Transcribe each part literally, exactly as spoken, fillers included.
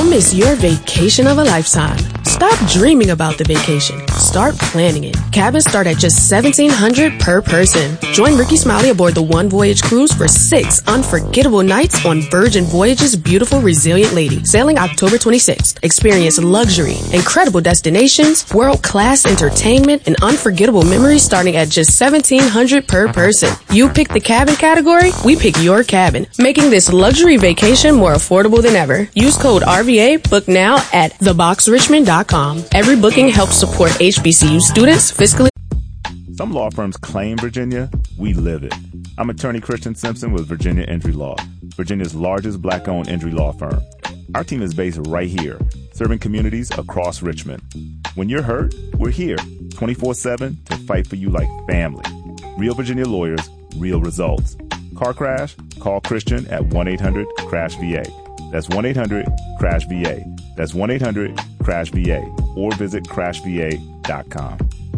Don't miss your vacation of a lifetime. Stop dreaming about the vacation. Start planning it. Cabins start at just seventeen hundred dollars per person. Join Ricky Smiley aboard the One Voyage cruise for six unforgettable nights on Virgin Voyage's beautiful Resilient Lady, sailing October twenty-sixth. Experience luxury, incredible destinations, world-class entertainment, and unforgettable memories starting at just seventeen hundred dollars per person. You pick the cabin category, we pick your cabin, making this luxury vacation more affordable than ever. Use code R V A, book now at the box richmond dot com. Every booking helps support H B C U students fiscally. Some law firms claim Virginia, we live it. I'm attorney Christian Simpson with Virginia Injury Law, Virginia's largest black-owned injury law firm. Our team is based right here, serving communities across Richmond. When you're hurt, we're here, twenty-four seven, to fight for you like family. Real Virginia lawyers, real results. Car crash? Call Christian at one eight hundred crash V A. That's one eight hundred crash V A. That's one eight hundred crash V A. Or visit crash v a dot com.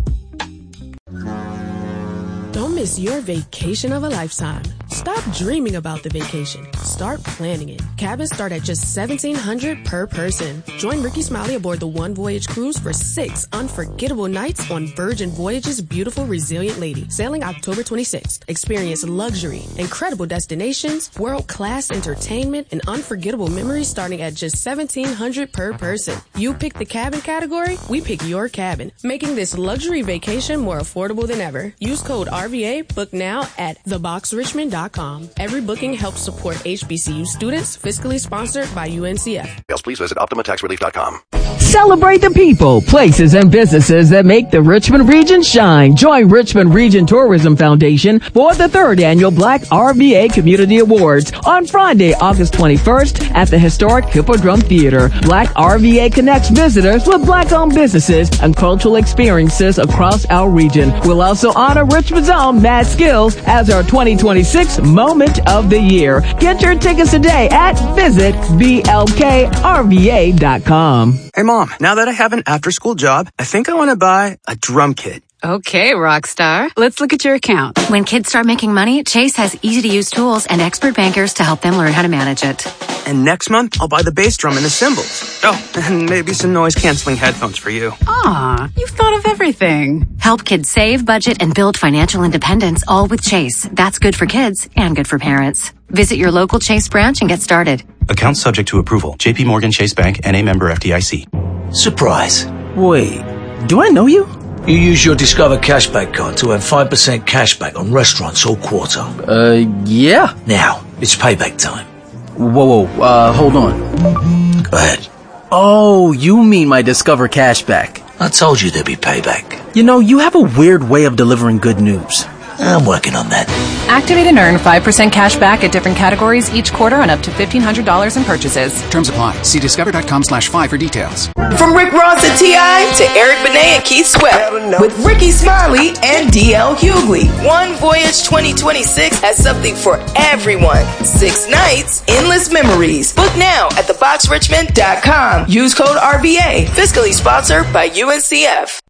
Don't miss your vacation of a lifetime. Stop dreaming about the vacation. Start planning it. Cabins start at just seventeen hundred dollars per person. Join Ricky Smiley aboard the One Voyage cruise for six unforgettable nights on Virgin Voyage's beautiful Resilient Lady, sailing October twenty-sixth. Experience luxury, incredible destinations, world-class entertainment, and unforgettable memories starting at just seventeen hundred dollars per person. You pick the cabin category, we pick your cabin, making this luxury vacation more affordable than ever. Use code R V A, book now at the box richmond dot com. Every booking helps support H B C U students, fiscally sponsored by U N C F. Else, please visit optima tax relief dot com. Celebrate the people, places, and businesses that make the Richmond region shine. Join Richmond Region Tourism Foundation for the third annual Black R V A Community Awards on Friday, August twenty-first at the historic Hippodrome Theater. Black R V A connects visitors with black-owned businesses and cultural experiences across our region. We'll also honor Richmond's own Mad Skills as our twenty twenty-six Moment of the Year. Get your tickets today at visit b l k r v a dot com. Hey, Mom, now that I have an after-school job, I think I want to buy a drum kit. Okay, Rockstar. Let's look at your account. When kids start making money, Chase has easy-to-use tools and expert bankers to help them learn how to manage it. And next month, I'll buy the bass drum and the cymbals. Oh, and maybe some noise-canceling headphones for you. Aw, you've thought of everything. Help kids save, budget, and build financial independence, all with Chase. That's good for kids and good for parents. Visit your local Chase branch and get started. Account subject to approval. J P Morgan Chase Bank, N A member F D I C. Surprise. Wait, do I know you? You use your Discover Cashback card to earn five percent cashback on restaurants all quarter. Uh, yeah. Now, it's payback time. Whoa, whoa, uh, hold on. Go ahead. Oh, you mean my Discover Cashback. I told you there'd be payback. You know, you have a weird way of delivering good news. I'm working on that. Activate and earn five percent cash back at different categories each quarter on up to fifteen hundred dollars in purchases. Terms apply. See discover.com slash five for details. From Rick Ross and T I to Eric Benet and Keith Sweat, with Ricky Smiley and D L Hughley, One Voyage twenty twenty-six has something for everyone. Six nights, endless memories. Book now at the box richmond dot com. Use code R V A. Fiscally sponsored by U N C F.